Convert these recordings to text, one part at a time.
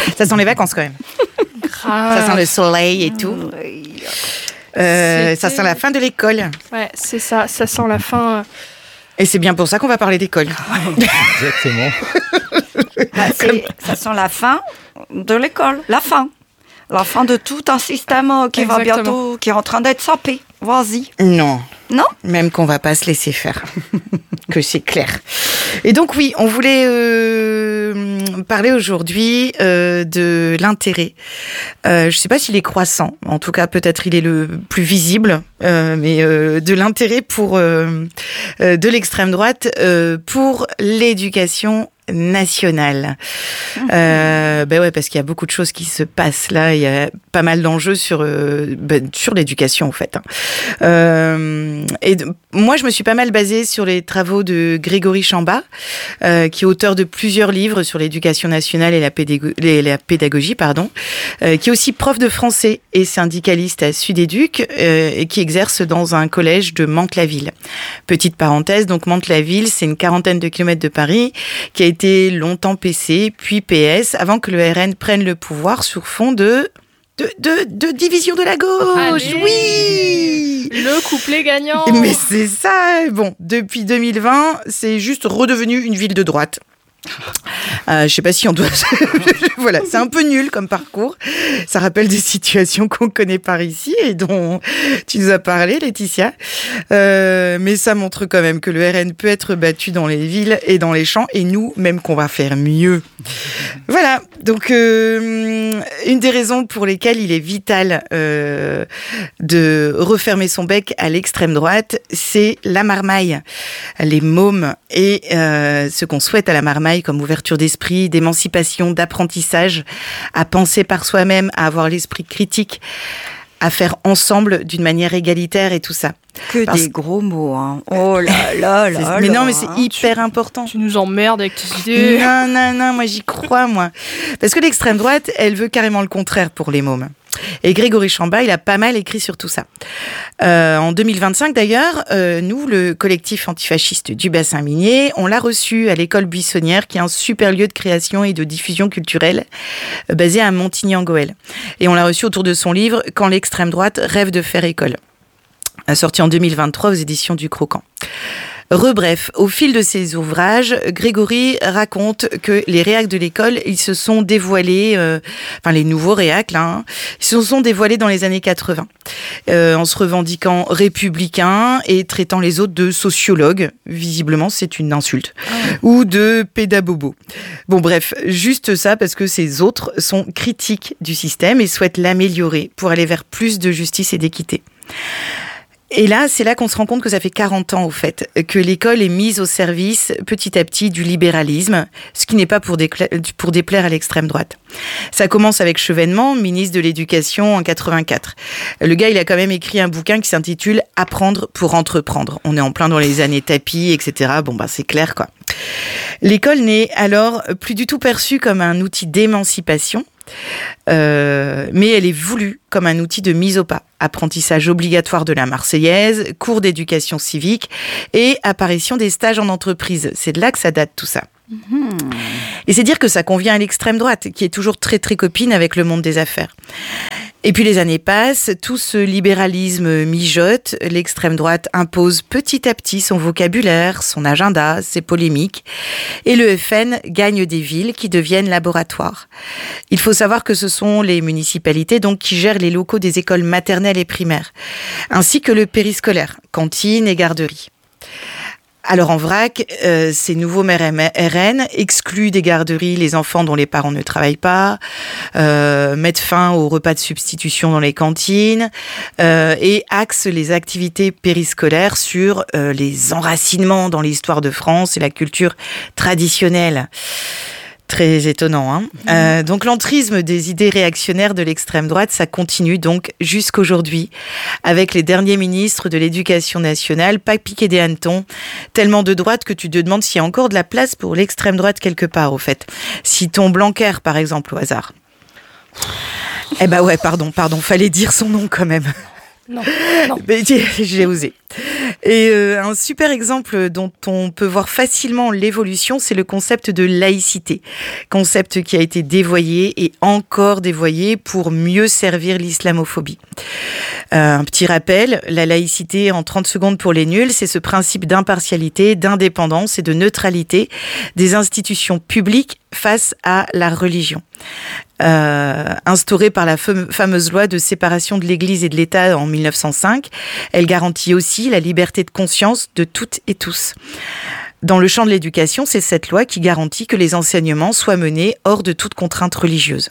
Ça sent les vacances quand même. Grave. Ça sent le soleil et tout. Ça sent la fin de l'école. Ouais, c'est ça. Ça sent la fin. Et c'est bien pour ça qu'on va parler d'école. Exactement. Ça sent la fin de l'école. La fin de tout un système qui est en train d'être sapé. Vas-y. Non. Non ? Même qu'on va pas se laisser faire. Que c'est clair. Et donc oui, on voulait parler aujourd'hui de l'intérêt. Je sais pas s'il est croissant. En tout cas, peut-être il est le plus visible. Mais de l'intérêt de l'extrême droite pour l'éducation nationale. Ouais, parce qu'il y a beaucoup de choses qui se passent là. Il y a pas mal d'enjeux sur l'éducation, en fait. Moi, je me suis pas mal basée sur les travaux de Grégory Chamba, qui est auteur de plusieurs livres sur l'éducation nationale et la pédagogie, qui est aussi prof de français et syndicaliste à Sudéduc, et qui exerce dans un collège de Mantes-la-Ville. Petite parenthèse, donc Mantes-la-Ville, c'est une 40aine de kilomètres de Paris, qui a été longtemps PC, puis PS, avant que le RN prenne le pouvoir sur fond de division de la gauche. Allez, oui, le couplet gagnant. Mais c'est ça. Bon, depuis 2020, c'est juste redevenu une ville de droite. Je sais pas si on doit... Voilà, c'est un peu nul comme parcours. Ça rappelle des situations qu'on connaît par ici et dont tu nous as parlé, Laetitia. Mais ça montre quand même que le RN peut être battu dans les villes et dans les champs, et nous, même qu'on va faire mieux. Voilà, donc une des raisons pour lesquelles il est vital de refermer son bec à l'extrême droite, c'est la marmaille, les mômes et ce qu'on souhaite à la marmaille comme ouverture d'esprit, d'émancipation, d'apprentissage, à penser par soi-même, à avoir l'esprit critique, à faire ensemble d'une manière égalitaire et tout ça. Des gros mots, hein. Oh là là là. Mais non, mais c'est hyper important. Tu nous emmerdes avec tes idées. Non, moi j'y crois, moi. Parce que l'extrême droite, elle veut carrément le contraire pour les mômes. Et Grégory Chamba, il a pas mal écrit sur tout ça. En 2025 d'ailleurs, nous, le collectif antifasciste du bassin minier, on l'a reçu à l'école buissonnière, qui est un super lieu de création et de diffusion culturelle basé à Montigny-en-Goël. Et on l'a reçu autour de son livre « Quand l'extrême droite rêve de faire école », sorti en 2023 aux éditions du Croquant. Bref, au fil de ses ouvrages, Grégory raconte que les réacs de l'école, ils se sont dévoilés, les nouveaux réacs, là, ils se sont dévoilés dans les années 80, en se revendiquant républicains et traitant les autres de sociologues, visiblement c'est une insulte, ou de pédabobos. Bon bref, juste ça parce que ces autres sont critiques du système et souhaitent l'améliorer pour aller vers plus de justice et d'équité. Et là, c'est là qu'on se rend compte que ça fait 40 ans, au fait, que l'école est mise au service, petit à petit, du libéralisme, ce qui n'est pas pour déplaire à l'extrême droite. Ça commence avec Chevènement, ministre de l'Éducation en 84. Le gars, il a quand même écrit un bouquin qui s'intitule « Apprendre pour entreprendre ». On est en plein dans les années tapis, etc. Bon, c'est clair, quoi. L'école n'est alors plus du tout perçue comme un outil d'émancipation, mais elle est voulue comme un outil de mise au pas. Apprentissage obligatoire de la Marseillaise, cours d'éducation civique et apparition des stages en entreprise. C'est de là que ça date tout ça. Et c'est dire que ça convient à l'extrême droite, qui est toujours très très copine avec le monde des affaires. Et puis les années passent, tout ce libéralisme mijote, l'extrême droite impose petit à petit son vocabulaire, son agenda, ses polémiques, et le FN gagne des villes qui deviennent laboratoires. Il faut savoir que ce sont les municipalités donc qui gèrent les locaux des écoles maternelles et primaires, ainsi que le périscolaire, cantines et garderies. Alors en vrac, ces nouveaux maires RN excluent des garderies les enfants dont les parents ne travaillent pas, mettent fin aux repas de substitution dans les cantines et axent les activités périscolaires sur les enracinements dans l'histoire de France et la culture traditionnelle. Très étonnant, hein. Donc l'entrisme des idées réactionnaires de l'extrême droite, ça continue donc jusqu'aujourd'hui, avec les derniers ministres de l'Éducation nationale, pas piqués des hannetons, tellement de droite que tu te demandes s'il y a encore de la place pour l'extrême droite quelque part, au fait. Citons Blanquer, par exemple, au hasard. Eh ben ouais, pardon, fallait dire son nom quand même. Non. Mais j'ai osé. Et un super exemple dont on peut voir facilement l'évolution, c'est le concept de laïcité. Concept qui a été dévoyé et encore dévoyé pour mieux servir l'islamophobie. Un petit rappel, la laïcité en 30 secondes pour les nuls, c'est ce principe d'impartialité, d'indépendance et de neutralité des institutions publiques face à la religion. Instaurée par la fameuse loi de séparation de l'Église et de l'État en 1905, elle garantit aussi la liberté de conscience de toutes et tous. Dans le champ de l'éducation, c'est cette loi qui garantit que les enseignements soient menés hors de toute contrainte religieuse.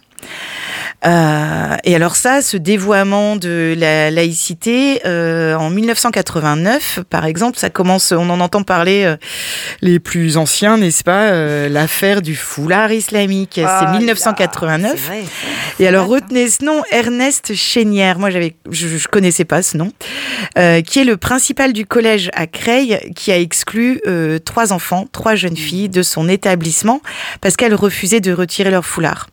Et alors ça, ce dévoiement de la laïcité, en 1989, par exemple, ça commence, on en entend parler les plus anciens, n'est-ce pas, l'affaire du foulard islamique. C'est 1989. C'est vrai, et alors retenez ce nom, Ernest Chénière. Moi, je connaissais pas ce nom, qui est le principal du collège à Creil, qui a exclu 3 jeunes filles de son établissement parce qu'elles refusaient de retirer leur foulard.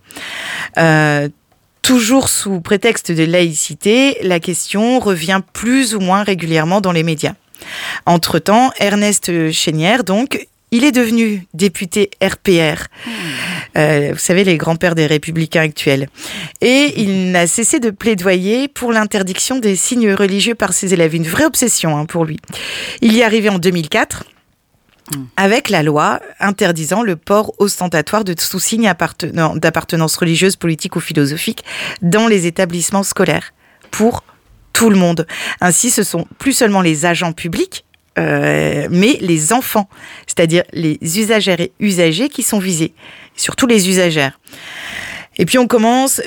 Toujours sous prétexte de laïcité, la question revient plus ou moins régulièrement dans les médias. Entre-temps, Ernest Chénière, donc, il est devenu député RPR. Vous savez, les grands-pères des républicains actuels. Et il n'a cessé de plaidoyer pour l'interdiction des signes religieux par ses élèves. Une vraie obsession pour lui. Il y est arrivé en 2004. Avec la loi interdisant le port ostentatoire de tout signe d'appartenance religieuse, politique ou philosophique dans les établissements scolaires, pour tout le monde. Ainsi, ce sont plus seulement les agents publics, mais les enfants, c'est-à-dire les usagères et usagers qui sont visés, surtout les usagères. Et puis on commençait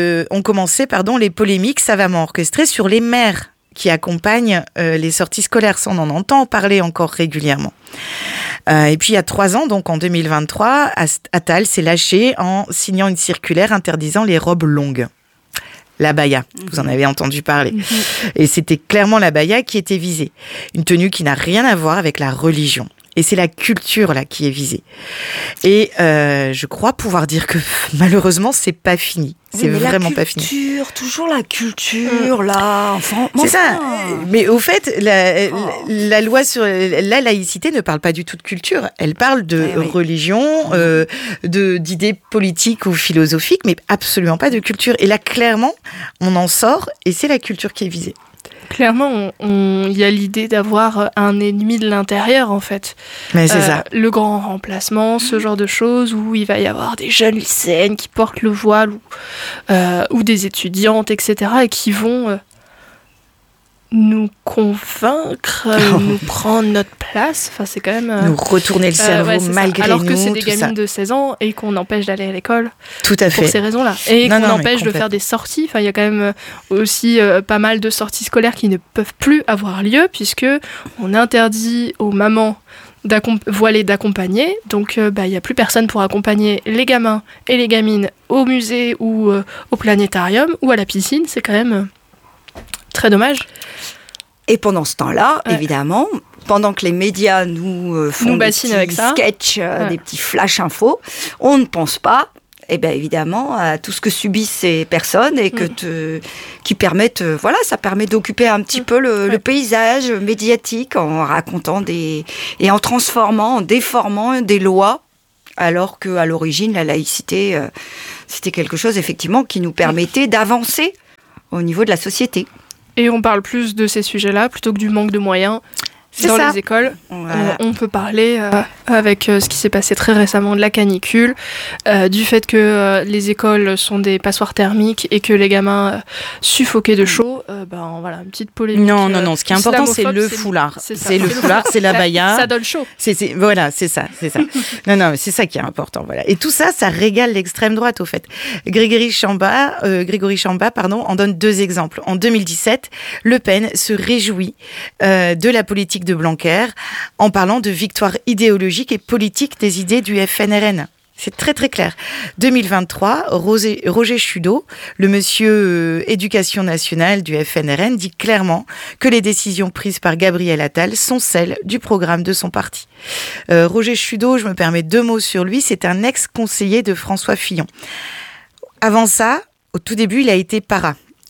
les polémiques savamment orchestrées sur les mères qui accompagnent les sorties scolaires. Ça, on en entend parler encore régulièrement. Et puis il y a 3 ans, donc en 2023, Attal s'est lâché en signant une circulaire interdisant les robes longues. L'abaya, vous en avez entendu parler. Et c'était clairement l'abaya qui était visée. Une tenue qui n'a rien à voir avec la religion. Et c'est la culture là qui est visée. Et je crois pouvoir dire que malheureusement c'est pas fini. C'est vraiment pas fini. Toujours la culture là. Enfin, c'est ça. Mais au fait, la loi sur la laïcité ne parle pas du tout de culture. Elle parle de religion, d'idées politiques ou philosophiques, mais absolument pas de culture. Et là, clairement, on en sort et c'est la culture qui est visée. Clairement, il y a l'idée d'avoir un ennemi de l'intérieur, en fait. Mais c'est ça. Le grand remplacement, ce genre de choses où il va y avoir des jeunes lycéennes qui portent le voile ou des étudiantes, etc. et qui vont nous convaincre, nous prendre notre place. Enfin, c'est quand même... nous retourner le cerveau malgré nous. Alors que c'est des gamines de 16 ans et qu'on empêche d'aller à l'école. Tout à fait. Pour ces raisons-là. Et qu'on empêche de faire des sorties. Enfin, il y a quand même aussi pas mal de sorties scolaires qui ne peuvent plus avoir lieu puisque on interdit aux mamans voilées d'accompagner. Donc, il n'y a plus personne pour accompagner les gamins et les gamines au musée ou au planétarium ou à la piscine. C'est quand même... très dommage. Et pendant ce temps-là, évidemment, pendant que les médias nous font des petits sketchs, des petits flash infos, on ne pense pas, évidemment, à tout ce que subissent ces personnes et qui permettent, ça permet d'occuper un petit peu le paysage médiatique en racontant et en transformant, en déformant des lois, alors qu'à l'origine, la laïcité, c'était quelque chose, effectivement, qui nous permettait d'avancer au niveau de la société. Et on parle plus de ces sujets-là plutôt que du manque de moyens dans les écoles. Voilà. On peut parler avec ce qui s'est passé très récemment de la canicule, du fait que les écoles sont des passoires thermiques et que les gamins suffoquaient de chaud. Voilà, une petite polémique. Non. Ce qui est important, c'est le foulard. C'est le foulard, c'est l'abaya. Ça donne chaud. Voilà, c'est ça. Non, c'est ça qui est important. Voilà. Et tout ça, ça régale l'extrême droite, au fait. Grégory Chamba, en donne 2 exemples. En 2017, Le Pen se réjouit de la politique de Blanquer en parlant de victoire idéologique et politique des idées du FNRN. C'est très très clair. 2023, Roger Chudeau, le monsieur éducation nationale du FNRN, dit clairement que les décisions prises par Gabriel Attal sont celles du programme de son parti. Roger Chudeau, je me permets 2 mots sur lui, c'est un ex-conseiller de François Fillon. Avant ça, au tout début, il a été para.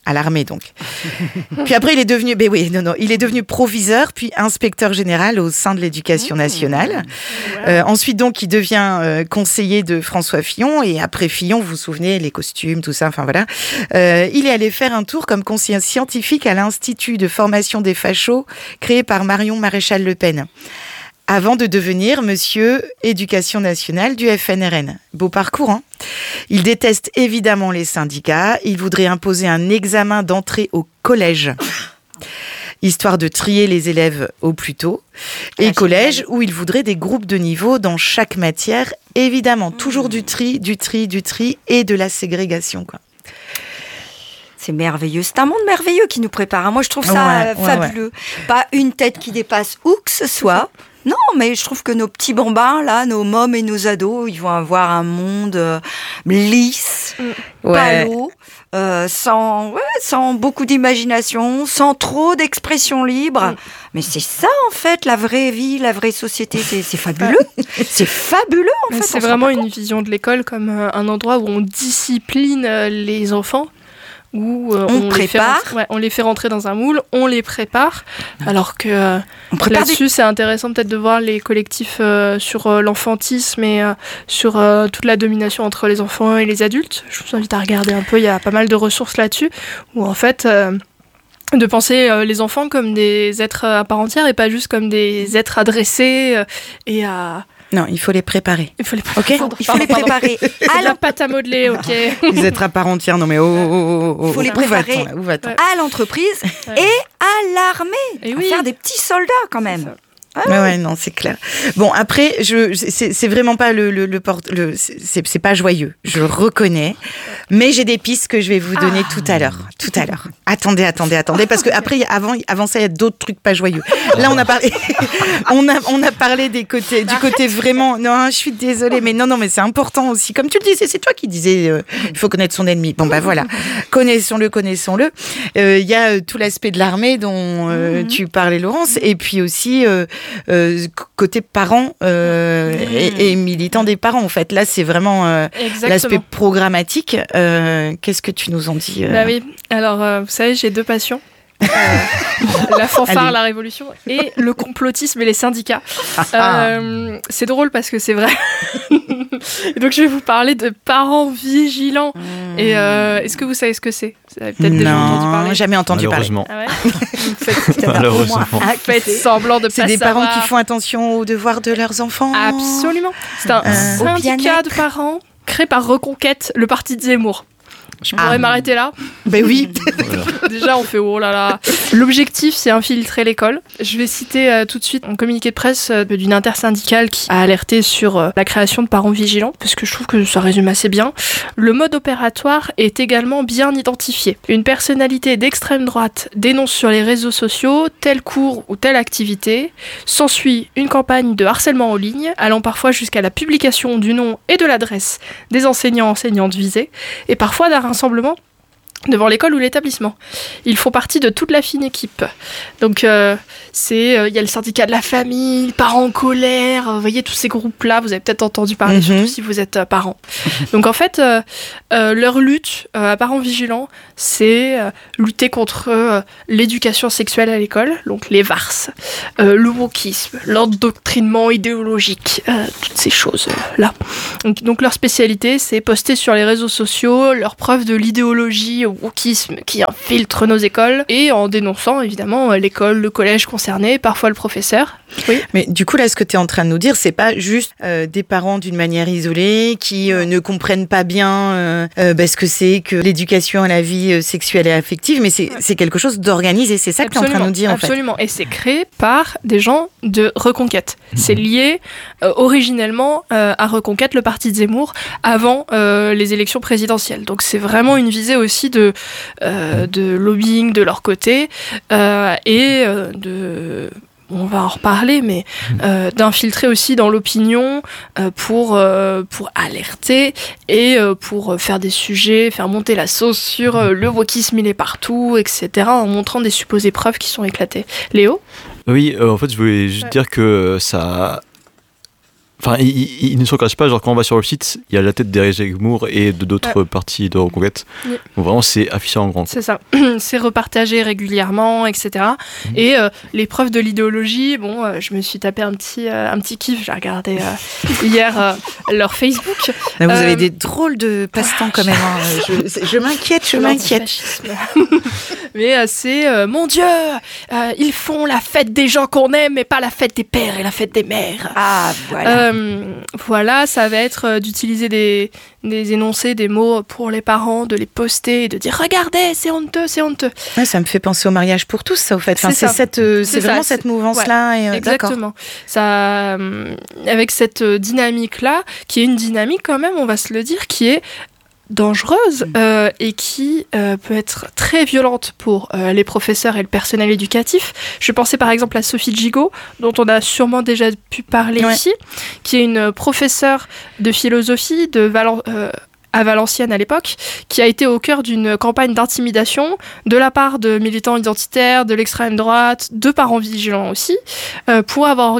à l'armée donc. Puis après, il est devenu proviseur, puis inspecteur général au sein de l'Éducation nationale. Ensuite, donc, il devient conseiller de François Fillon, et après Fillon, vous vous souvenez, les costumes, tout ça, enfin voilà. Il est allé faire un tour comme conseiller scientifique à l'Institut de formation des fachos, créé par Marion Maréchal Le Pen, avant de devenir monsieur Éducation nationale du FNRN. Beau parcours, hein ? Il déteste évidemment les syndicats. Il voudrait imposer un examen d'entrée au collège, histoire de trier les élèves au plus tôt. Et collège, où il voudrait des groupes de niveau dans chaque matière. Évidemment, toujours du tri et de la ségrégation, quoi. C'est merveilleux. C'est un monde merveilleux qui nous prépare. Moi, je trouve ça fabuleux. Ouais. Pas une tête qui dépasse où que ce soit. Non, mais je trouve que nos petits bambins, là, nos mômes et nos ados, ils vont avoir un monde lisse, palo, sans beaucoup d'imagination, sans trop d'expression libre. Mais c'est ça, en fait, la vraie vie, la vraie société. C'est fabuleux. C'est fabuleux, en fait. C'est vraiment une vision de l'école comme un endroit où on discipline les enfants. Où on les fait rentrer dans un moule, on les prépare, alors que là-dessus c'est intéressant peut-être de voir les collectifs sur l'enfantisme et sur toute la domination entre les enfants et les adultes. Je vous invite à regarder un peu, il y a pas mal de ressources là-dessus, où en fait de penser les enfants comme des êtres à part entière et pas juste comme des êtres adressés et à... Non, il faut les préparer. Il faut les préparer. À la pâte à modeler, ok. Ils êtes à part entière, non mais il faut les préparer à l'entreprise et à l'armée. À faire des petits soldats quand même. Ouais, non, c'est clair. Bon, après, c'est vraiment pas c'est pas joyeux, je reconnais, mais j'ai des pistes que je vais vous donner tout à l'heure. Attendez, parce que après, avant ça, il y a d'autres trucs pas joyeux. Là, on a parlé, on a parlé du côté vraiment. Non, je suis désolée, mais non, mais c'est important aussi. Comme tu le disais, c'est toi qui disais, il faut connaître son ennemi. Bon, bah voilà, connaissons-le. Il y a tout l'aspect de l'armée dont tu parlais, Laurence, et puis aussi. Côté parents et militants des parents, en fait. Là, c'est vraiment l'aspect programmatique. Qu'est-ce que tu nous en dis Bah oui, alors, vous savez, j'ai deux passions. La fanfare, la révolution et le complotisme et les syndicats. C'est drôle parce que c'est vrai. Et donc je vais vous parler de parents vigilants. Et est-ce que vous savez ce que c'est ? Vous avez peut-être déjà entendu parler. Non, jamais entendu parler. Ah ouais. Malheureusement. Faites semblant de pas savoir. C'est des parents qui font attention aux devoirs de leurs enfants. Absolument. C'est un syndicat de parents créé par Reconquête, le parti de Zemmour. Je pourrais m'arrêter là. Ben oui. Déjà, on fait oh là là. L'objectif, c'est infiltrer l'école. Je vais citer tout de suite un communiqué de presse d'une intersyndicale qui a alerté sur la création de parents vigilants, parce que je trouve que ça résume assez bien. Le mode opératoire est également bien identifié. Une personnalité d'extrême droite dénonce sur les réseaux sociaux tel cours ou telle activité. S'ensuit une campagne de harcèlement en ligne, allant parfois jusqu'à la publication du nom et de l'adresse des enseignantes visés, et parfois d'un rassemblement devant l'école ou l'établissement. Ils font partie de toute la fine équipe. Donc, il y a le syndicat de la famille, parents en colère, vous voyez tous ces groupes-là, vous avez peut-être entendu parler, surtout si vous êtes parents. Donc, en fait, leur lutte à parents vigilants, c'est lutter contre l'éducation sexuelle à l'école, donc les VARS, le wokisme, l'endoctrinement idéologique, toutes ces choses-là. Donc, leur spécialité, c'est poster sur les réseaux sociaux leurs preuves de l'idéologie wokisme qui infiltre nos écoles et en dénonçant évidemment l'école, le collège concerné, parfois le professeur. Oui. Mais du coup là, ce que tu es en train de nous dire, c'est pas juste des parents d'une manière isolée qui ne comprennent pas bien ce que c'est que l'éducation à la vie sexuelle et affective, mais c'est quelque chose d'organisé. C'est ça que tu es en train de nous dire en fait. Absolument. Et c'est créé par des gens de Reconquête. C'est lié originellement à Reconquête, le parti de Zemmour, avant les élections présidentielles. Donc c'est vraiment une visée aussi de lobbying de leur côté et on va en reparler, mais d'infiltrer aussi dans l'opinion pour alerter et pour faire des sujets, faire monter la sauce sur le wokisme il est partout, etc., en montrant des supposées preuves qui sont éclatées. Léo ? Oui, en fait, je voulais juste dire que ça... Enfin, il ne se cache pas, genre quand on va sur le site, il y a la tête d'Éric Zemmour et d'autres partis de Reconquête. Oui. Donc vraiment, c'est affiché en grand. C'est ça. C'est repartagé régulièrement, etc. Et les preuves de l'idéologie, bon, je me suis tapé un petit kiff. J'ai regardé hier leur Facebook. Vous avez des drôles de passe-temps quand même. Hein. Je m'inquiète. Mais c'est, mon Dieu, ils font la fête des gens qu'on aime, mais pas la fête des pères et la fête des mères. Ah, voilà. Voilà, ça va être d'utiliser des énoncés, des mots pour les parents, de les poster et de dire « Regardez, c'est honteux, c'est honteux ». Ouais, ça me fait penser au mariage pour tous, ça, au fait. Enfin, c'est vraiment cette mouvance-là. Ouais, exactement. Ça, avec cette dynamique-là, qui est une dynamique quand même, on va se le dire, qui est dangereuse et qui peut être très violente pour les professeurs et le personnel éducatif. Je pensais par exemple à Sophie Gigot, dont on a sûrement déjà pu parler ici, qui est une professeure de philosophie à Valenciennes à l'époque, qui a été au cœur d'une campagne d'intimidation de la part de militants identitaires, de l'extrême droite, de parents vigilants aussi, pour avoir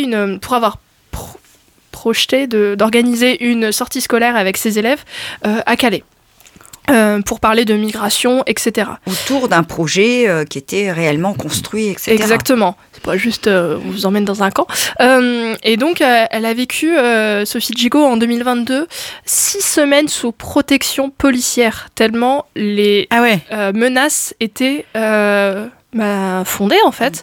projeté d'organiser une sortie scolaire avec ses élèves à Calais. Pour parler de migration, etc. Autour d'un projet qui était réellement construit, etc. Exactement. C'est pas juste on vous emmène dans un camp. Et donc, elle a vécu, Sophie Gigot, en 2022, 6 semaines sous protection policière, tellement les menaces étaient fondée en fait.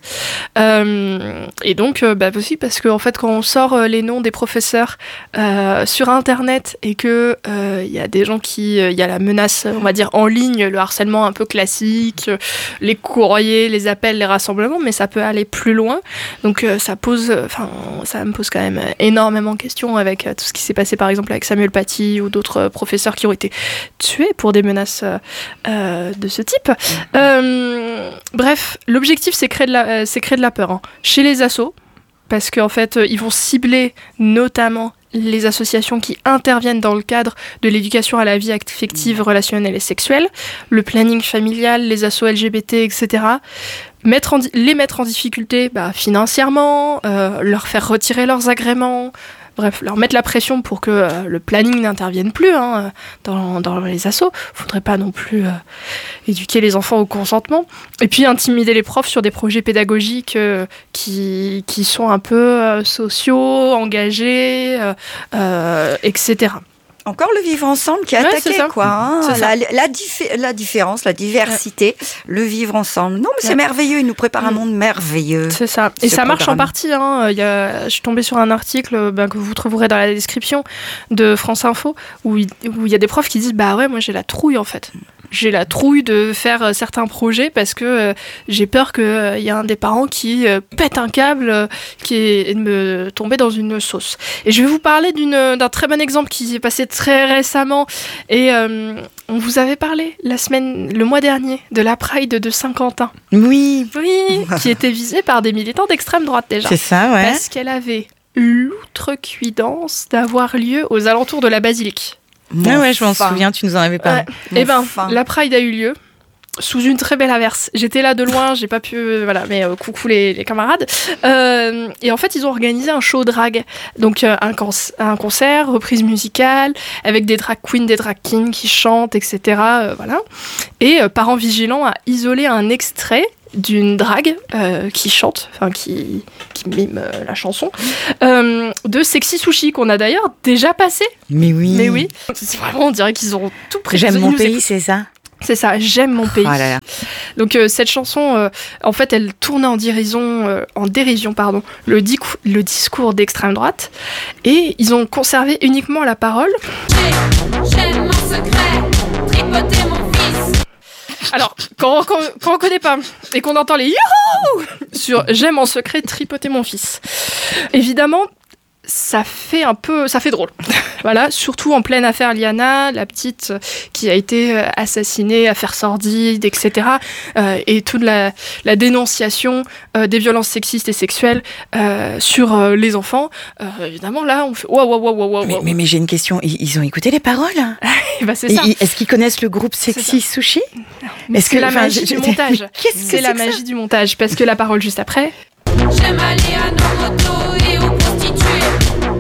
Et donc aussi parce que en fait quand on sort les noms des professeurs sur internet et que il y a des gens il y a la menace, on va dire en ligne, le harcèlement un peu classique, les courriers, les appels, les rassemblements, mais ça peut aller plus loin. Donc ça me pose quand même énormément de questions avec tout ce qui s'est passé par exemple avec Samuel Paty ou d'autres professeurs qui ont été tués pour des menaces de ce type. Bref, l'objectif, c'est créer de la peur chez les assos, parce qu'en fait, ils vont cibler notamment les associations qui interviennent dans le cadre de l'éducation à la vie affective, relationnelle et sexuelle, le planning familial, les assos LGBT, etc. Les mettre en difficulté financièrement, leur faire retirer leurs agréments. Bref, leur mettre la pression pour que le planning n'intervienne plus dans les assos. Faudrait pas non plus éduquer les enfants au consentement. Et puis intimider les profs sur des projets pédagogiques qui sont un peu sociaux, engagés, etc. Encore le vivre ensemble qui est attaqué, quoi. La différence, la diversité, le vivre ensemble. Non, mais c'est merveilleux, il nous prépare un monde merveilleux. C'est ça. Et ça marche en partie. Je suis tombée sur un article que vous trouverez dans la description de France Info où il y a des profs qui disent moi j'ai la trouille en fait. J'ai la trouille de faire certains projets parce que j'ai peur qu'il y a un des parents qui pète un câble et de me tomber dans une sauce. Et je vais vous parler d'un très bon exemple qui s'est passé très récemment. Et on vous avait parlé le mois dernier de la Pride de Saint-Quentin. Oui, qui était visée par des militants d'extrême droite déjà. C'est ça, ouais. Parce qu'elle avait l'outrecuidance d'avoir lieu aux alentours de la basilique. Je m'en souviens, tu nous en avais parlé. La Pride a eu lieu sous une très belle averse. J'étais là de loin, j'ai pas pu... mais coucou les camarades. Et en fait, ils ont organisé un show drag. Donc, un concert, reprise musicale, avec des drag queens, des drag kings qui chantent, etc. Voilà. Et Parents Vigilants a isolé un extrait d'une drague qui chante, qui mime la chanson, de Sexy Sushi, qu'on a d'ailleurs déjà passé. Mais oui. C'est vraiment, on dirait qu'ils ont tout pris. J'aime mon pays, c'est ça. C'est ça, j'aime mon pays. Oh là là. Donc cette chanson, en fait, elle tournait en dérision, le discours d'extrême droite, et ils ont conservé uniquement la parole. J'aime mon secret, tripoter mon fils. Alors, quand on connaît pas et qu'on entend les youhou sur j'aime en secret tripoter mon fils, évidemment, ça fait drôle. Voilà, surtout en pleine affaire Liana, la petite qui a été assassinée, affaire sordide, etc. Et toute la dénonciation des violences sexistes et sexuelles sur les enfants. Évidemment, là, on fait waouh. Mais j'ai une question. Ils ont écouté les paroles? C'est ça. Est-ce qu'ils connaissent le groupe Sexy Sushi? Est-ce que la magie du montage? C'est la magie du montage, parce que la parole juste après. J'aime aller à nos motos et aux prostituées.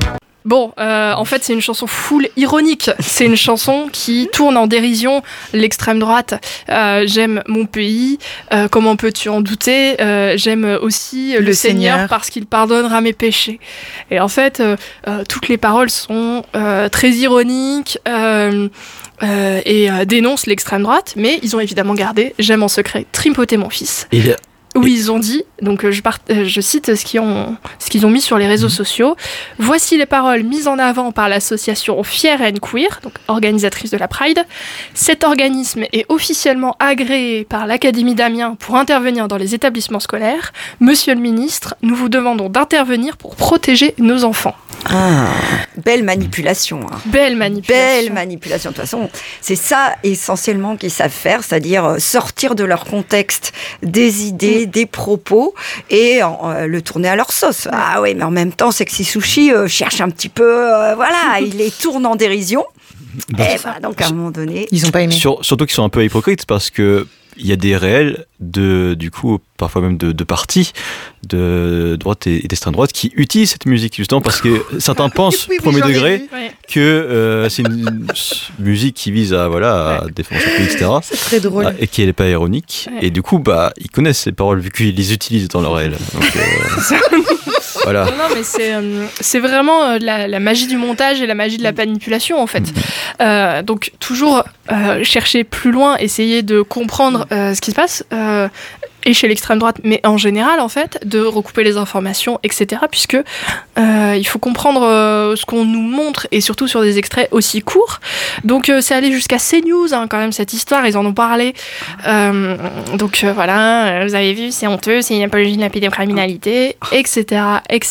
Bon, en fait, c'est une chanson full ironique. C'est une chanson qui tourne en dérision l'extrême droite. J'aime mon pays, comment peux-tu en douter ? J'aime aussi le Seigneur parce qu'il pardonnera mes péchés. Et en fait, toutes les paroles sont très ironiques et dénoncent l'extrême droite, mais ils ont évidemment gardé « J'aime en secret tripoter mon fils ». Où ils ont dit, donc je cite ce qu'ils ont mis sur les réseaux sociaux. « Voici les paroles mises en avant par l'association Fier and Queer, donc organisatrice de la Pride. Cet organisme est officiellement agréé par l'Académie d'Amiens pour intervenir dans les établissements scolaires. Monsieur le ministre, nous vous demandons d'intervenir pour protéger nos enfants. » Ah, belle manipulation. Hein. Belle manipulation. De toute façon, c'est ça essentiellement qu'ils savent faire, c'est-à-dire sortir de leur contexte des idées, des propos et le tourner à leur sauce. Ah oui, mais en même temps, Sexy Sushi cherche un petit peu, il les tourne en dérision. Donc à un moment donné, ils n'ont pas aimé. Surtout qu'ils sont un peu hypocrites parce que il y a des réels du coup, parfois même de partis de droite et d'extrême droite qui utilisent cette musique justement parce que certains pensent premier degré que c'est une musique qui vise à défendre son pays, etc. C'est très drôle. Et qui n'est pas ironique. Ouais. Et du coup, ils connaissent ces paroles vu qu'ils les utilisent dans leur réel. Donc, voilà. Non, mais c'est vraiment la magie du montage et la magie de la manipulation en fait. Donc toujours chercher plus loin, essayer de comprendre ce qui se passe et chez l'extrême droite, mais en général en fait, de recouper les informations, etc. Puisque il faut comprendre ce qu'on nous montre et surtout sur des extraits aussi courts. Donc c'est allé jusqu'à CNews quand même cette histoire, ils en ont parlé. Donc voilà, vous avez vu, c'est honteux, c'est une apologie de la pédocriminalité, etc.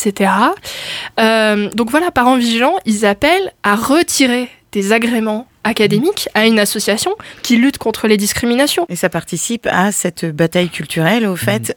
Donc voilà, Parents Vigilants, ils appellent à retirer des agréments académiques à une association qui lutte contre les discriminations. Et ça participe à cette bataille culturelle, au fait.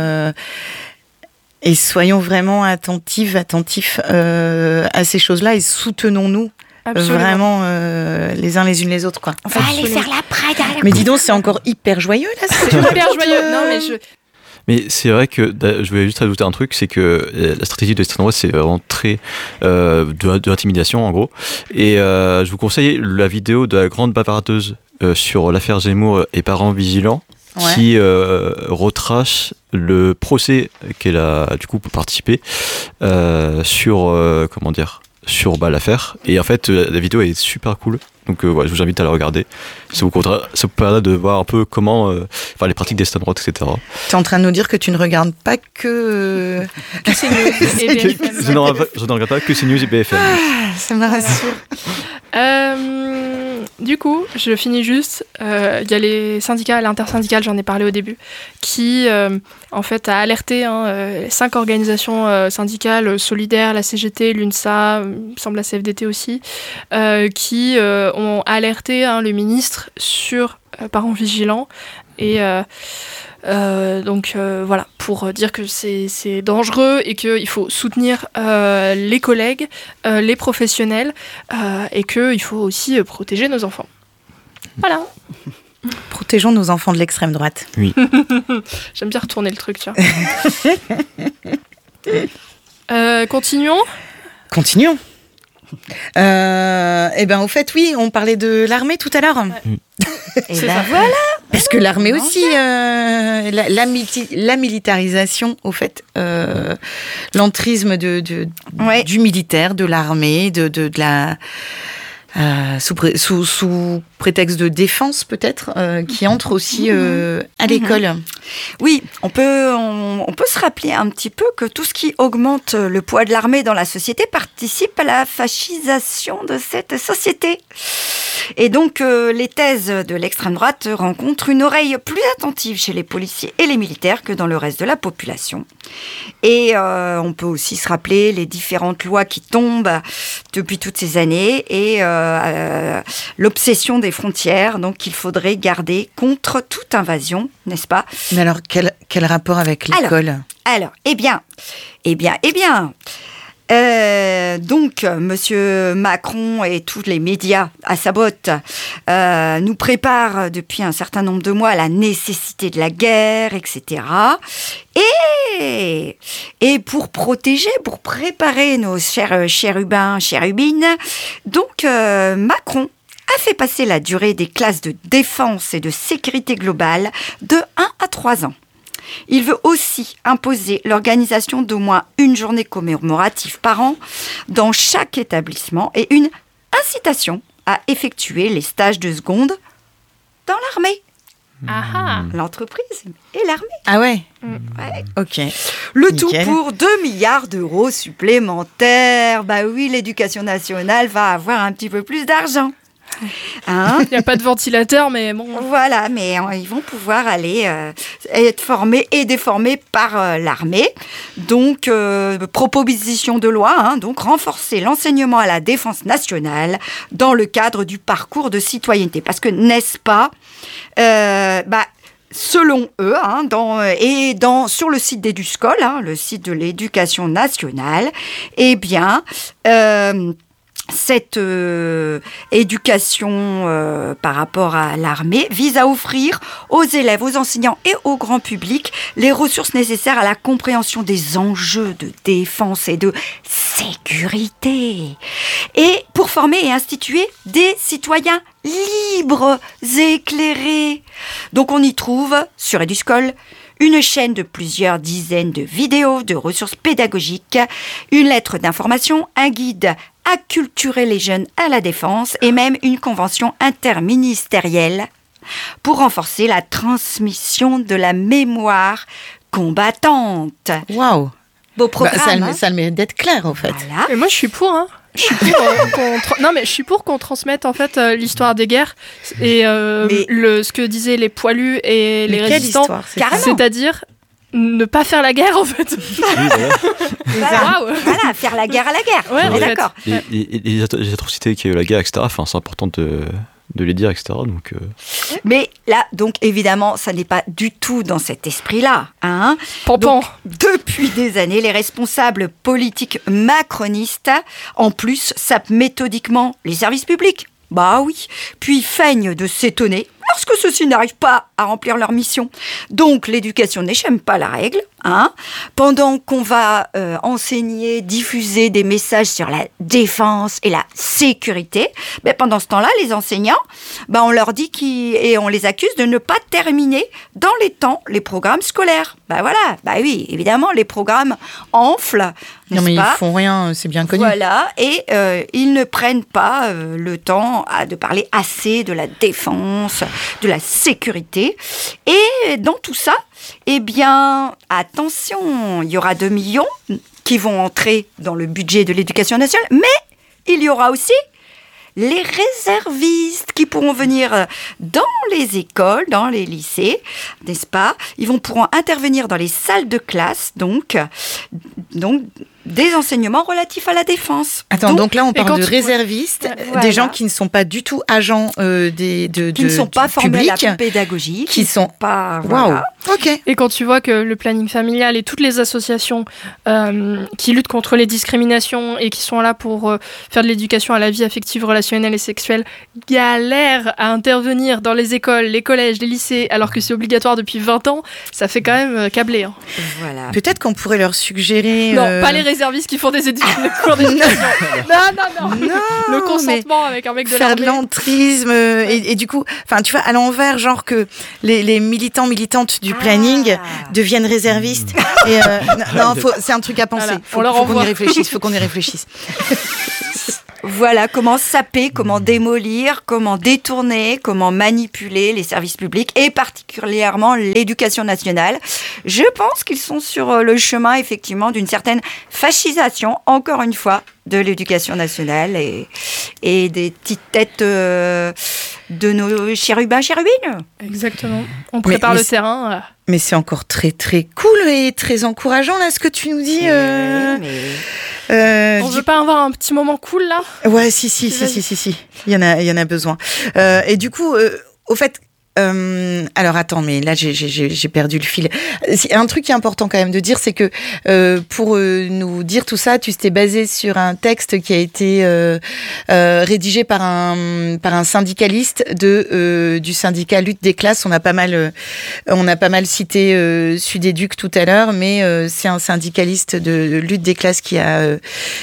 Et soyons vraiment attentifs à ces choses-là et soutenons-nous. Absolument. Vraiment les uns les unes les autres, quoi. On va aller faire la Pride. Mais dis donc, c'est encore hyper joyeux là. C'est hyper joyeux. Non mais Mais c'est vrai que, je voulais juste ajouter un truc, c'est que la stratégie de l'extrême droite, c'est vraiment très de l'intimidation en gros. Et je vous conseille la vidéo de la grande bavardeuse sur l'affaire Zemmour et Parents Vigilants, qui retrace le procès qu'elle a du coup participé sur l'affaire. Et en fait, la vidéo est super cool. Donc je vous invite à la regarder. Ça vous permettra de voir un peu comment les pratiques d'extrême droite, etc. Tu es en train de nous dire que tu ne regardes pas que CNews et BFM. Je ne regarde pas que CNews et BFM. Ça me rassure. Du coup, je finis juste. Il y a les syndicats, l'intersyndicale, j'en ai parlé au début, qui en fait a alerté 5 organisations syndicales solidaires, la CGT, l'UNSA, il me semble la CFDT aussi, qui ont alerté le ministre sur Parents Vigilants et donc voilà, pour dire que c'est dangereux et qu'il faut soutenir les collègues, les professionnels et qu'il faut aussi protéger nos enfants. Voilà. Protégeons nos enfants de l'extrême droite. Oui. J'aime bien retourner le truc, tiens. Continuons. Au fait, oui, on parlait de l'armée tout à l'heure. Ouais. Et ben voilà. Parce que l'armée aussi, la militarisation, au fait, l'entrisme du militaire, de l'armée, de la sous prétexte de défense peut-être, qui entre aussi à l'école. Oui, on peut se rappeler un petit peu que tout ce qui augmente le poids de l'armée dans la société participe à la fascisation de cette société. Et donc, les thèses de l'extrême droite rencontrent une oreille plus attentive chez les policiers et les militaires que dans le reste de la population. Et on peut aussi se rappeler les différentes lois qui tombent depuis toutes ces années et l'obsession des frontières, donc qu'il faudrait garder contre toute invasion, n'est-ce pas ? Mais alors, quel rapport avec l'école ? Alors, eh bien. Donc, Monsieur Macron et tous les médias à sa botte nous préparent depuis un certain nombre de mois à la nécessité de la guerre, etc. Et pour protéger, pour préparer nos chers chérubins, chérubines, donc Macron a fait passer la durée des classes de défense et de sécurité globale de 1 à 3 ans. Il veut aussi imposer l'organisation d'au moins une journée commémorative par an dans chaque établissement et une incitation à effectuer les stages de seconde dans l'armée. L'entreprise et l'armée. Ah ouais. Ouais. Ok. Le Nickel. tout pour 2 milliards d'euros supplémentaires. Bah oui, l'éducation nationale va avoir un petit peu plus d'argent. Hein? Il n'y a pas de ventilateur, mais bon. Voilà, mais ils vont pouvoir aller être formés et déformés par l'armée. Donc, proposition de loi, hein, donc renforcer l'enseignement à la défense nationale dans le cadre du parcours de citoyenneté. Parce que, n'est-ce pas, selon eux, hein, sur le site d'Eduscol, hein, le site de l'éducation nationale, eh bien, cette éducation par rapport à l'armée vise à offrir aux élèves, aux enseignants et au grand public les ressources nécessaires à la compréhension des enjeux de défense et de sécurité. Et pour former et instituer des citoyens libres et éclairés. Donc on y trouve sur Eduscol une chaîne de plusieurs dizaines de vidéos, de ressources pédagogiques, une lettre d'information, un guide acculturer les jeunes à la défense et même une convention interministérielle pour renforcer la transmission de la mémoire combattante. Waouh. Beau programme. Ça a le mérite d'être clair, en fait. Voilà. Et moi, je suis pour, hein. Je suis pour qu'on transmette en fait l'histoire des guerres et ce que disaient les poilus et les résistants, c'est-à-dire ne pas faire la guerre en fait. Voilà, faire la guerre à la guerre. Ouais, on est d'accord. Les atrocités qu'il y a eu la guerre, etc. Enfin, c'est important de les dire, etc. Donc, Mais là, donc évidemment, ça n'est pas du tout dans cet esprit-là. Hein. Donc, depuis des années, les responsables politiques macronistes, en plus, sapent méthodiquement les services publics. Bah oui, puis feignent de s'étonner lorsque ceux-ci n'arrivent pas à remplir leur mission. Donc l'éducation n'échappe pas la règle. Hein. Pendant qu'on va enseigner, diffuser des messages sur la défense et la sécurité, pendant ce temps-là, les enseignants, on leur dit et on les accuse de ne pas terminer dans les temps les programmes scolaires. Oui, évidemment, les programmes enflent. Non, mais ils font rien, c'est bien connu. Voilà, et ils ne prennent pas le temps de parler assez de la défense, de la sécurité. Et dans tout ça, eh bien, attention, il y aura 2 millions qui vont entrer dans le budget de l'éducation nationale, mais il y aura aussi les réservistes qui pourront venir dans les écoles, dans les lycées, n'est-ce pas? Ils pourront intervenir dans les salles de classe, donc des enseignements relatifs à la défense. Attends, donc là on parle de réservistes, des gens qui ne sont pas du tout agents qui ne sont pas formés à la pédagogie, qui sont pas. Voilà. Ok. Et quand tu vois que le planning familial et toutes les associations qui luttent contre les discriminations et qui sont là pour faire de l'éducation à la vie affective, relationnelle et sexuelle galèrent à intervenir dans les écoles, les collèges, les lycées, alors que c'est obligatoire depuis 20 ans, ça fait quand même câbler. Hein. Voilà. Peut-être qu'on pourrait leur suggérer. Non, pas les réservistes qui font des cours d'éducation. Non. Le consentement avec un mec de l'armée. Faire de l'entrisme et du coup, tu vois, à l'envers, genre que les militantes du planning deviennent réservistes. Et c'est un truc à penser. Voilà, faut qu'on y réfléchisse. Voilà, comment saper, comment démolir, comment détourner, comment manipuler les services publics et particulièrement l'éducation nationale. Je pense qu'ils sont sur le chemin, effectivement, d'une certaine fascisation, encore une fois, de l'éducation nationale et des petites têtes de nos chérubins, chérubines. Exactement. On prépare le terrain. Mais c'est encore très, très cool et très encourageant, là, ce que tu nous dis. On veut pas avoir un petit moment cool, là? Ouais, si. Il y en a besoin. Et du coup, au fait, Alors attends, mais là j'ai perdu le fil. Un truc qui est important quand même de dire, c'est que pour nous dire tout ça, tu t'es basé sur un texte qui a été rédigé par un syndicaliste du syndicat Lutte des classes. On a pas mal cité Sudéduc tout à l'heure, mais c'est un syndicaliste de Lutte des classes qui a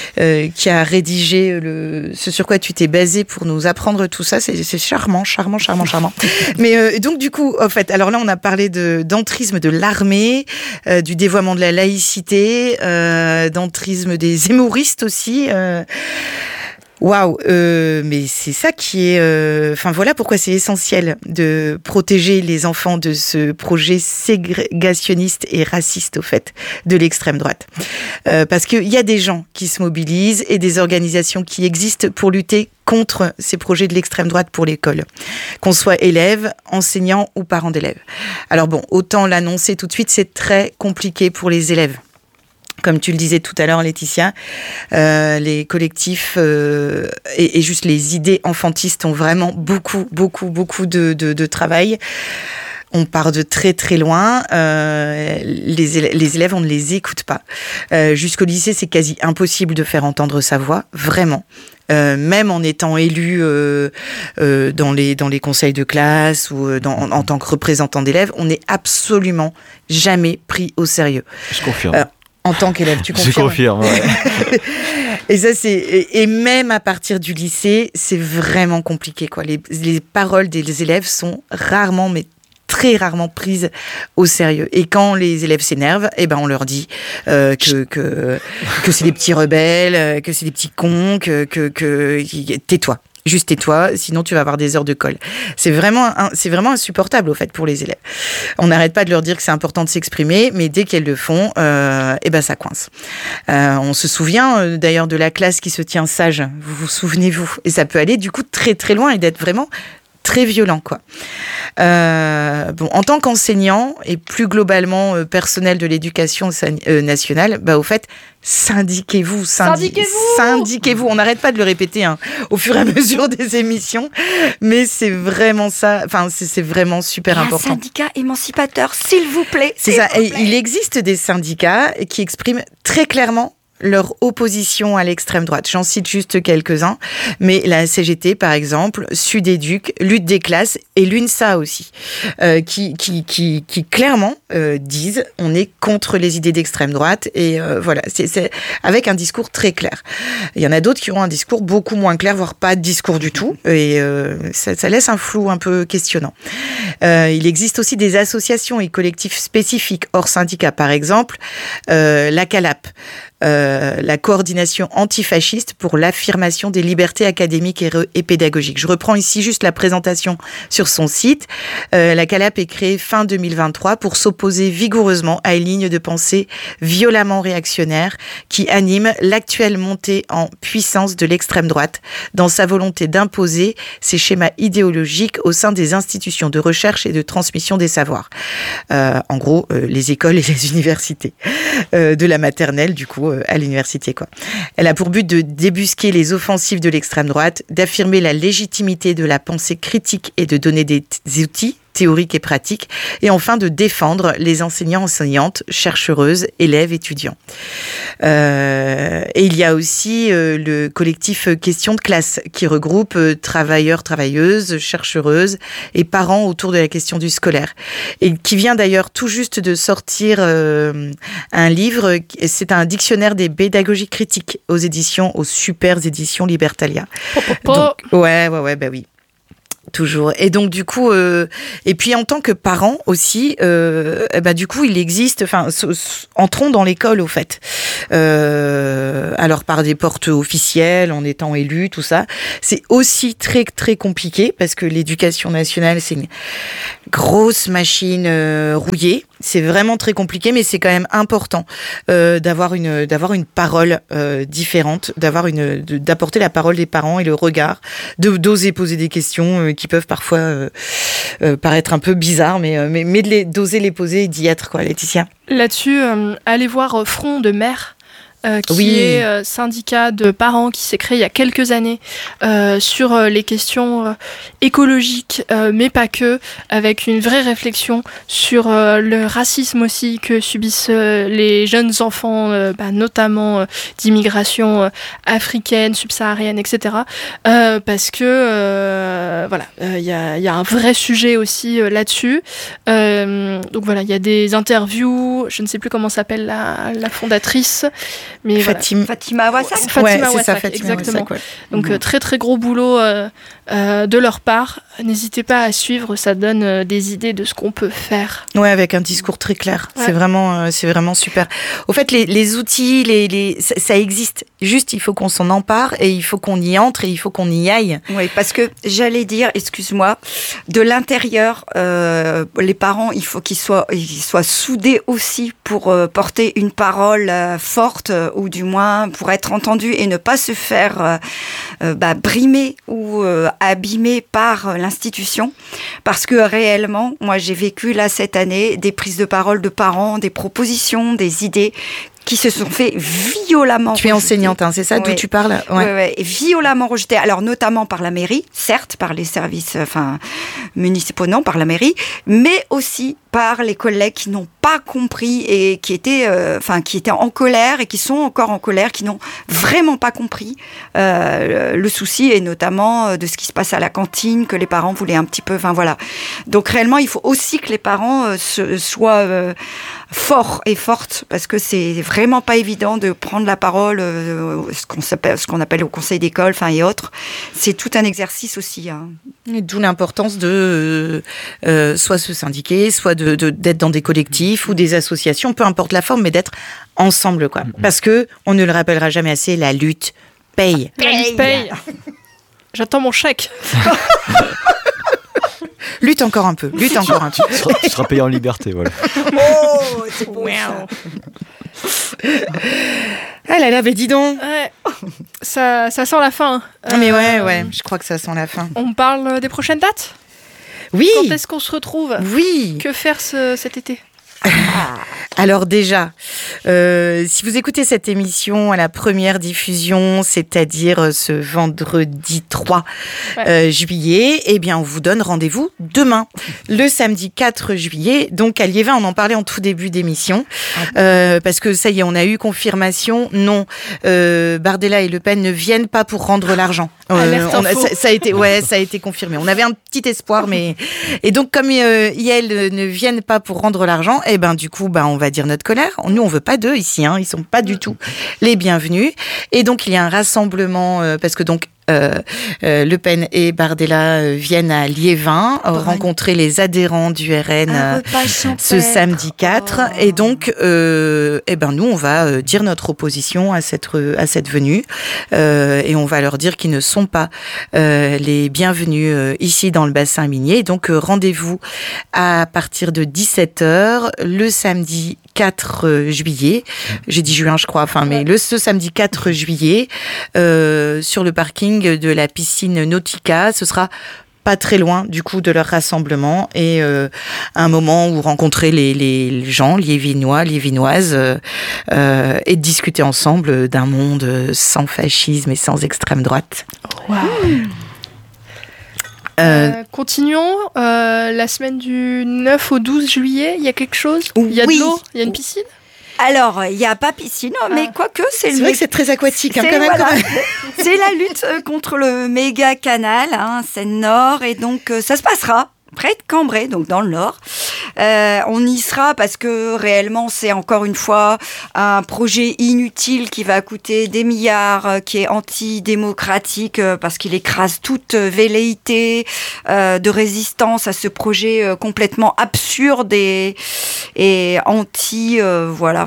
rédigé ce sur quoi tu t'es basé pour nous apprendre tout ça. C'est charmant. Mais donc du coup, en fait, alors là, on a parlé d'entrisme de l'armée, du dévoiement de la laïcité, d'entrisme des hémoristes aussi. Waouh, mais c'est ça qui est... Enfin voilà pourquoi c'est essentiel de protéger les enfants de ce projet ségrégationniste et raciste, au fait, de l'extrême droite. Parce qu'il y a des gens qui se mobilisent et des organisations qui existent pour lutter contre ces projets de l'extrême droite pour l'école, qu'on soit élève, enseignant ou parent d'élèves. Alors bon, autant l'annoncer tout de suite, c'est très compliqué pour les élèves. Comme tu le disais tout à l'heure, Laetitia, les collectifs et juste les idées enfantistes ont vraiment beaucoup de travail. On part de très très loin. Les élèves, on ne les écoute pas. Jusqu'au lycée, c'est quasi impossible de faire entendre sa voix, vraiment. Même en étant élu dans les conseils de classe ou en tant que représentant d'élèves, on n'est absolument jamais pris au sérieux. Je confirme. En tant qu'élève, tu confirmes? Je confirme, ouais. Et ça, et même à partir du lycée, c'est vraiment compliqué, quoi. Les paroles des élèves sont rarement, mais très rarement prises au sérieux. Et quand les élèves s'énervent, eh ben on leur dit que c'est des petits rebelles, que c'est des petits cons, que tais-toi. Juste tais-toi, sinon tu vas avoir des heures de colle. C'est vraiment insupportable, au fait, pour les élèves. On n'arrête pas de leur dire que c'est important de s'exprimer, mais dès qu'elles le font, ça coince. On se souvient d'ailleurs de la classe qui se tient sage. Vous souvenez-vous? Et ça peut aller du coup très très loin et d'être vraiment très violent, quoi. En tant qu'enseignant et plus globalement personnel de l'éducation nationale, au fait, syndiquez-vous. On n'arrête pas de le répéter au fur et à mesure des émissions, mais c'est vraiment ça. Enfin, c'est vraiment super important. Un syndicat émancipateur, s'il vous plaît. C'est ça. Et il existe des syndicats qui expriment très clairement leur opposition à l'extrême droite. J'en cite juste quelques-uns, mais la CGT, par exemple, Sudéduc, Lutte des classes et l'UNSA aussi, qui clairement disent on est contre les idées d'extrême droite et voilà, c'est avec un discours très clair. Il y en a d'autres qui auront un discours beaucoup moins clair, voire pas de discours du tout, et ça laisse un flou un peu questionnant. Il existe aussi des associations et collectifs spécifiques hors syndicats, par exemple la CALAP, la coordination antifasciste pour l'affirmation des libertés académiques et pédagogiques. Je reprends ici juste la présentation sur son site. La CALAP est créée fin 2023 pour s'opposer vigoureusement à une ligne de pensée violemment réactionnaire qui anime l'actuelle montée en puissance de l'extrême droite dans sa volonté d'imposer ses schémas idéologiques au sein des institutions de recherche et de transmission des savoirs. En gros, les écoles et les universités. De la maternelle, du coup, à l'université, quoi. Elle a pour but de débusquer les offensives de l'extrême droite, d'affirmer la légitimité de la pensée critique et de donner des outils théoriques et pratiques, et enfin de défendre les enseignants, enseignantes, chercheuses, élèves, étudiants. Et il y a aussi le collectif Question de classe, qui regroupe travailleurs, travailleuses, chercheuses et parents autour de la question du scolaire. Et qui vient d'ailleurs tout juste de sortir un livre, c'est un dictionnaire des pédagogies critiques aux super éditions Libertalia. Donc, ouais, oui. Toujours. Et donc du coup, et puis en tant que parent aussi, du coup il existe, entrons dans l'école au fait. Alors par des portes officielles, en étant élu, tout ça, c'est aussi très très compliqué parce que l'éducation nationale c'est une grosse machine rouillée. C'est vraiment très compliqué, mais c'est quand même important d'avoir une parole différente, d'apporter la parole des parents et le regard, d'oser poser des questions qui peuvent parfois paraître un peu bizarres, mais d'oser les poser et d'y être, quoi, Laetitia. Là-dessus, allez voir Front de mer. qui est syndicat de parents qui s'est créé il y a quelques années sur les questions écologiques, mais pas que, avec une vraie réflexion sur le racisme aussi que subissent les jeunes enfants, notamment d'immigration africaine, subsaharienne, etc. Parce que il y a un vrai sujet aussi là-dessus. Donc voilà, il y a des interviews, je ne sais plus comment s'appelle la fondatrice, mais Fatima Wassak. C'est ça, exactement. Wassak, ouais. Donc très très gros boulot de leur part. N'hésitez pas à suivre, ça donne des idées de ce qu'on peut faire. Ouais, avec un discours très clair. Ouais. C'est vraiment super. Au fait, les outils, ça existe. Juste, il faut qu'on s'en empare et il faut qu'on y entre et il faut qu'on y aille. Oui, parce que j'allais dire, excuse-moi, de l'intérieur, les parents, il faut qu'ils soient soudés aussi pour porter une parole forte ou du moins pour être entendus et ne pas se faire brimer ou abîmer par l'institution. Parce que réellement, moi j'ai vécu là cette année des prises de parole de parents, des propositions, des idées qui se sont fait violemment rejeter. Tu es enseignante, c'est ça d'où tu parles? Ouais, violemment rejetées. Alors notamment par la mairie, certes, par les services municipaux, non, par la mairie, mais aussi par les collègues qui n'ont pas compris et qui étaient en colère et qui sont encore en colère, qui n'ont vraiment pas compris le souci et notamment de ce qui se passe à la cantine, que les parents voulaient un petit peu, Donc réellement, il faut aussi que les parents soient forts et fortes parce que c'est vraiment pas évident de prendre la parole, ce qu'on appelle au conseil d'école, et autres. C'est tout un exercice aussi. Hein. D'où l'importance de soit se syndiquer, soit d'être dans des collectifs ou des associations, peu importe la forme, mais d'être ensemble, quoi. Parce que on ne le rappellera jamais assez, la lutte paye. La lutte paye. J'attends mon chèque. Lutte encore un peu. Tu seras payé en liberté, voilà. Oh, c'est bon. Ah là là, mais dis donc. Ouais. Ça sent la fin. Mais ouais, je crois que ça sent la fin. On parle des prochaines dates ? Oui. Quand est-ce qu'on se retrouve ? Oui. Que faire cet été ? Alors déjà, si vous écoutez cette émission à la première diffusion, c'est-à-dire ce vendredi 3 juillet, eh bien on vous donne rendez-vous demain, le samedi 4 juillet, donc à Liévin. On en parlait en tout début d'émission, parce que ça y est, on a eu confirmation, non, Bardella et Le Pen ne viennent pas pour rendre l'argent. Ça a été confirmé. On avait un petit espoir, mais... Et donc comme ils ne viennent pas pour rendre l'argent, et ben du coup, on va dire notre colère. Nous, on veut pas d'eux ici. Ils sont pas du tout les bienvenus. Et donc, il y a un rassemblement parce que donc Le Pen et Bardella viennent à Liévin rencontrer les adhérents du RN ce samedi 4. Et donc, nous, on va dire notre opposition à cette venue et on va leur dire qu'ils ne sont pas les bienvenus ici dans le bassin minier. Donc, rendez-vous à partir de 17h le samedi 4 juillet. J'ai dit juin, je crois. Ce samedi 4 juillet sur le parking de la piscine Nautica. Ce sera pas très loin du coup de leur rassemblement et un moment où rencontrer les gens liévinois, liévinoises et discuter ensemble d'un monde sans fascisme et sans extrême droite. Wow. Continuons. La semaine du 9 au 12 juillet, il y a quelque chose ? Il y a de l'eau ? Il y a une piscine ? Alors, il n'y a pas piscine, mais quoique c'est vrai que c'est très aquatique. Quand même. C'est la lutte contre le méga canal, Seine-Nord, et donc ça se passera près de Cambrai, donc dans le Nord. On y sera parce que réellement c'est encore une fois un projet inutile qui va coûter des milliards, qui est antidémocratique parce qu'il écrase toute velléité de résistance à ce projet complètement absurde et anti-humain,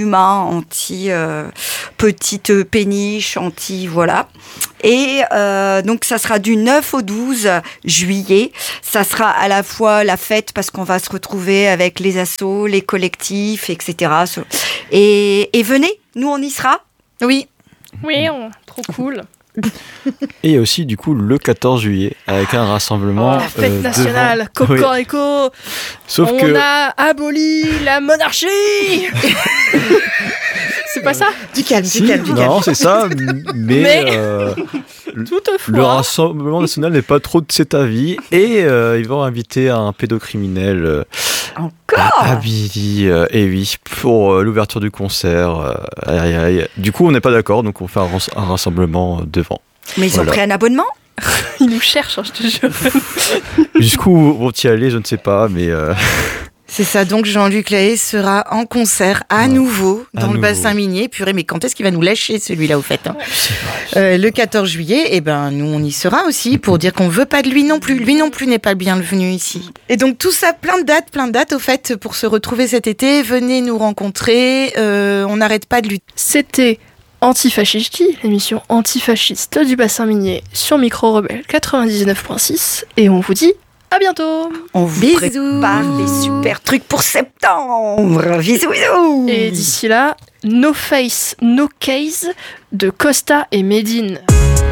anti-petite péniche, Et donc ça sera du 9 au 12 juillet. Ça sera à la fois la fête parce qu'on va se retrouver avec les assos, les collectifs, etc. Et venez, nous on y sera. Oui, trop cool. Et il y a aussi du coup le 14 juillet avec un rassemblement. La fête nationale, Cocorico. Sauf on a aboli la monarchie. pas ça. Du calme. Non, c'est ça, mais le Rassemblement national n'est pas trop de cet avis et ils vont inviter un pédocriminel à Billy, et oui, pour l'ouverture du concert. Du coup, on n'est pas d'accord, donc on fait un rassemblement devant. Mais ils ont pris un abonnement ? Ils nous cherchent, je te jure. Jusqu'où vont-ils aller, je ne sais pas, mais... C'est ça, donc Jean-Luc Lahaye sera en concert à nouveau dans le bassin minier. Purée, mais quand est-ce qu'il va nous lâcher celui-là au fait le 14 juillet, nous on y sera aussi pour dire qu'on veut pas de lui non plus. Lui non plus n'est pas le bienvenu ici. Et donc tout ça, plein de dates au fait pour se retrouver cet été. Venez nous rencontrer, on n'arrête pas de lutter. C'était Antifascisti, l'émission antifasciste du bassin minier sur Micro Rebelle 99.6 et on vous dit à bientôt. On vous prépare des super trucs pour septembre. Bisous. Et d'ici là, No Face, No Case de Costa et Medine.